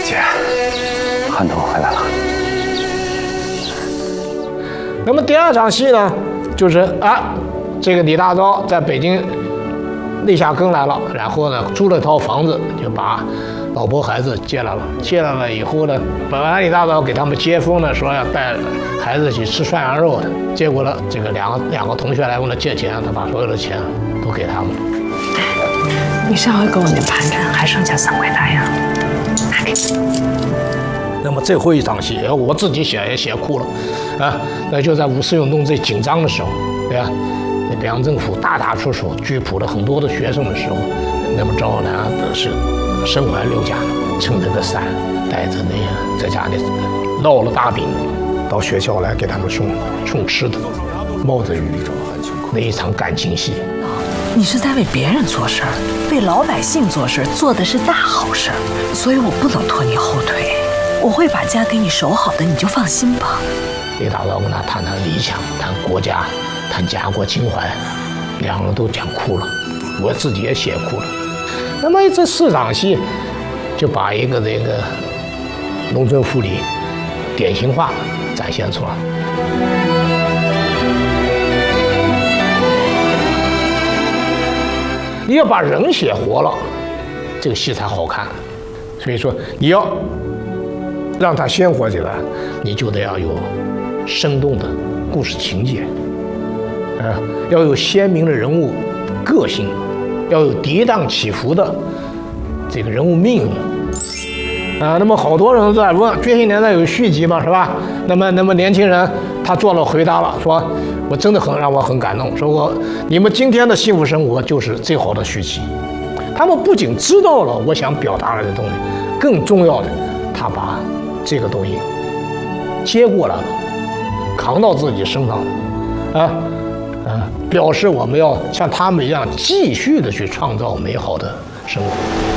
姐，韩童回来了。 那么第二场戏呢，就是这个李大钊在北京立下根来了，然后呢租了套房子，就把老婆孩子接来了。接来了以后呢，本来李大钊给他们接风呢，说要带孩子去吃涮羊肉的，结果呢，这个两个同学来问他借钱，他把所有的钱都给他们。 你上回给我那盘缠还剩下3块大洋，拿给你。 那么最后一场戏，我自己写也写哭了，那就在五四运动最紧张的时候，对吧？那北洋政府大出手拘捕了很多的学生的时候，那么赵南是身怀6甲，撑着个伞，带着那个在家里烙了大饼，到学校来给他们送吃的，冒着雨，那一场感情戏。 你是在为别人做事儿，为老百姓做事，做的是大好事儿，所以我不能拖你后腿，我会把家给你守好的，你就放心吧。 李大钊跟他谈理想，谈国家，谈家国情怀，两人都讲哭了，我自己也写哭了。那么这4场戏就把一个这个农村妇女典型化展现出来。你要把人写活了，这个戏才好看。所以说，你要让它鲜活起来，你就得要有生动的故事情节，要有鲜明的人物个性，要有跌宕起伏的这个人物命运。那么好多人都在问，这些年代有续集嘛，是吧？那么年轻人他做了回答了，说我真的让我很感动，说你们今天的幸福生活就是最好的续集。他们不仅知道了我想表达的东西，更重要的，他把这个东西接过来了，扛到自己身上了，表示我们要像他们一样继续的去创造美好的生活。